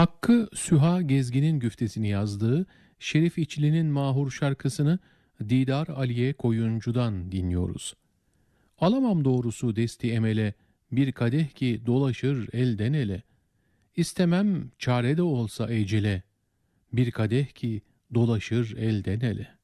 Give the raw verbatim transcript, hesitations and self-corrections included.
Hakkı Süha Gezgin'in güftesini yazdığı Şerif İçli'nin mahur şarkısını Didar Aliye Koyuncu'dan dinliyoruz. Alamam doğrusu desti emele, bir kadeh ki dolaşır elden ele. İstemem çare de olsa ecele, bir kadeh ki dolaşır elden ele.